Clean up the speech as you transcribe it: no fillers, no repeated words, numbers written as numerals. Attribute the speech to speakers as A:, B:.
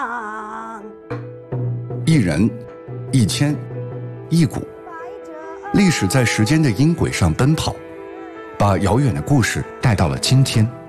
A: 一人，一千，一股，历史在时间的音轨上奔跑，把遥远的故事带到了今天。